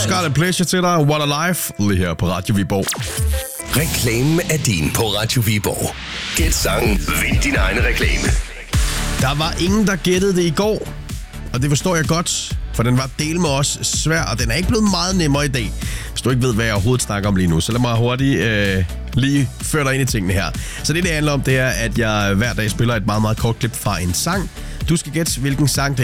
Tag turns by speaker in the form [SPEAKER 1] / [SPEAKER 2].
[SPEAKER 1] Scarlet Pleasure til dig. What a Life. Lige her på Radio Viborg.
[SPEAKER 2] Reklamen er din på Radio Viborg. Gæt sangen. Vind din egen reklame.
[SPEAKER 1] Der var ingen, der gættede det i går. Og det forstår jeg godt, for den var del med os svær, og den er ikke blevet meget nemmere i dag. Hvis du ikke ved, hvad jeg overhovedet snakker om lige nu, så lad mig hurtigt lige føre dig ind i tingene her. Så det handler om, det er, at jeg hver dag spiller et meget, meget kort klip fra en sang. Du skal gætte, hvilken sang det